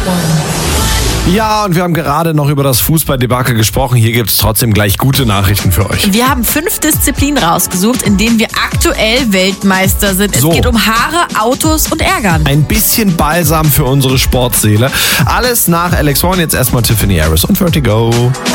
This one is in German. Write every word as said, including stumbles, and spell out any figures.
Ja, und wir haben gerade noch über das Fußballdebakel gesprochen. Hier gibt es trotzdem gleich gute Nachrichten für euch. Wir haben fünf Disziplinen rausgesucht, in denen wir aktuell Weltmeister sind. Es So. geht um Haare, Autos und Ärgern. Ein bisschen Balsam für unsere Sportseele. Alles nach Alex Horn. Jetzt erstmal Tiffany Harris und Vertigo.